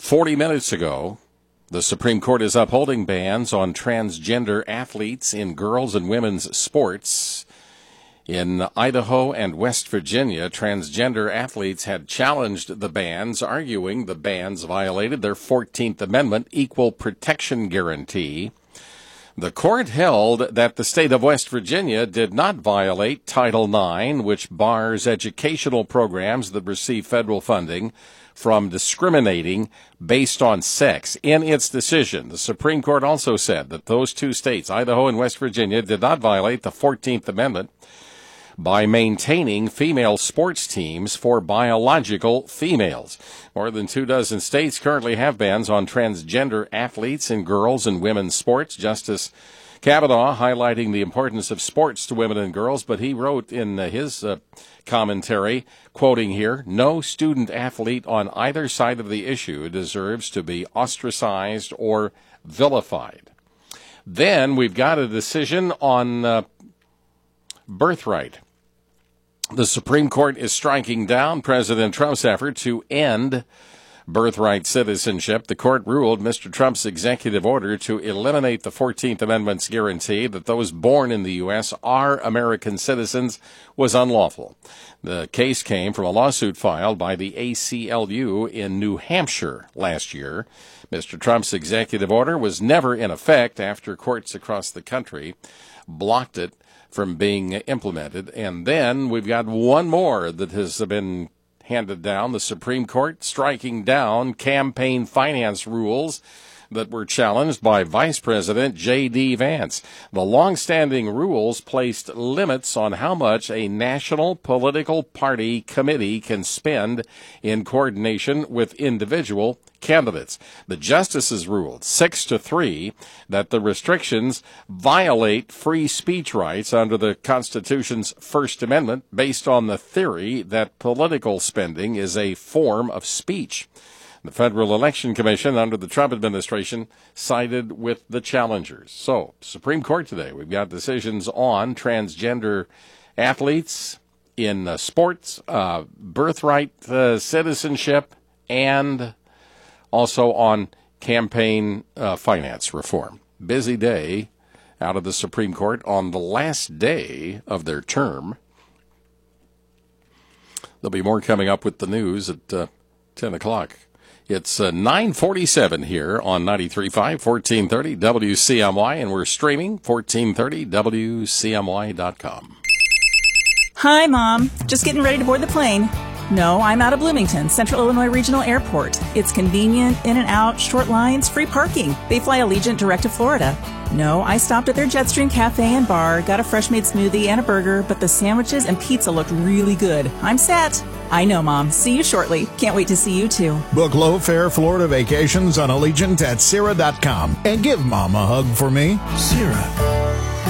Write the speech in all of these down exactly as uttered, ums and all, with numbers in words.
forty minutes ago, the Supreme Court is upholding bans on transgender athletes in girls and women's sports. In Idaho and West Virginia, transgender athletes had challenged the bans, arguing the bans violated their fourteenth Amendment equal protection guarantee. The court held that the state of West Virginia did not violate Title nine, which bars educational programs that receive federal funding from discriminating based on sex. In its decision, the Supreme Court also said that those two states, Idaho and West Virginia, did not violate the fourteenth Amendment by maintaining female sports teams for biological females. More than two dozen states currently have bans on transgender athletes in girls and women's sports. Justice Kavanaugh highlighting the importance of sports to women and girls, but he wrote in his uh, commentary, quoting here, "No student athlete on either side of the issue deserves to be ostracized or vilified." Then we've got a decision on uh, birthright. The Supreme Court is striking down President Trump's effort to end birthright citizenship. The court ruled Mister Trump's executive order to eliminate the fourteenth Amendment's guarantee that those born in the U S are American citizens was unlawful. The case came from a lawsuit filed by the A C L U in New Hampshire last year. Mister Trump's executive order was never in effect after courts across the country blocked it from being implemented. And then we've got one more that has been handed down. The Supreme Court striking down campaign finance rules that were challenged by Vice President J D. Vance. The longstanding rules placed limits on how much a national political party committee can spend in coordination with individual candidates. The justices ruled six to three that the restrictions violate free speech rights under the Constitution's First Amendment based on the theory that political spending is a form of speech. The Federal Election Commission under the Trump administration sided with the challengers. So, Supreme Court today, we've got decisions on transgender athletes in uh, sports, uh, birthright uh, citizenship, and also on campaign uh, finance reform. Busy day out of the Supreme Court on the last day of their term. There'll be more coming up with the news at uh, ten o'clock. It's uh, nine forty-seven here on ninety-three point five, fourteen thirty W C M Y, and we're streaming fourteen thirty W C M Y dot com. Hi, Mom. Just getting ready to board the plane. No, I'm out of Bloomington, Central Illinois Regional Airport. It's convenient, in and out, short lines, free parking. They fly Allegiant direct to Florida. No, I stopped at their Jetstream Cafe and Bar, got a fresh-made smoothie and a burger, but the sandwiches and pizza looked really good. I'm set. I know, Mom. See you shortly. Can't wait to see you, too. Book low-fare Florida vacations on Allegiant at Sierra dot com. And give Mom a hug for me. Sierra.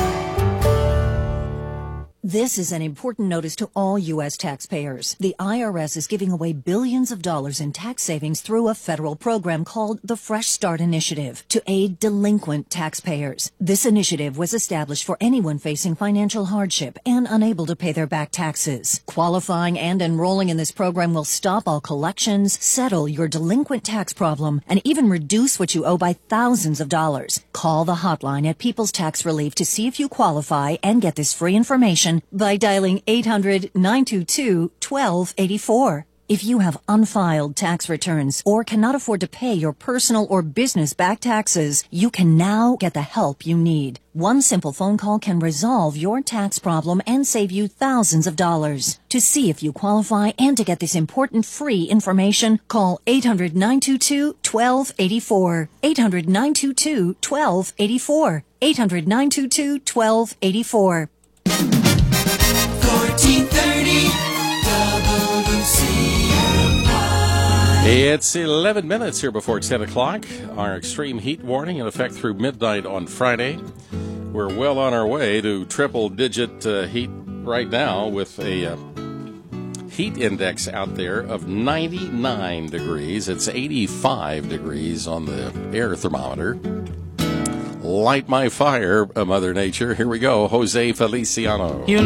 This is an important notice to all U S taxpayers. The I R S is giving away billions of dollars in tax savings through a federal program called the Fresh Start Initiative to aid delinquent taxpayers. This initiative was established for anyone facing financial hardship and unable to pay their back taxes. Qualifying and enrolling in this program will stop all collections, settle your delinquent tax problem, and even reduce what you owe by thousands of dollars. Call the hotline at People's Tax Relief to see if you qualify and get this free information by dialing eight hundred, nine two two, one two eight four. If you have unfiled tax returns or cannot afford to pay your personal or business back taxes, you can now get the help you need. One simple phone call can resolve your tax problem and save you thousands of dollars. To see if you qualify and to get this important free information, call eight hundred, nine two two, one two eight four. eight hundred, nine two two, one two eight four. eight hundred, nine two two, one two eight four. fourteen thirty W C M Y. It's eleven minutes here before ten o'clock. Our extreme heat warning in effect through midnight on Friday. We're well on our way to triple-digit uh, heat right now with a uh, heat index out there of ninety-nine degrees. It's eighty-five degrees on the air thermometer. Light my fire, uh, Mother Nature. Here we go. Jose Feliciano. You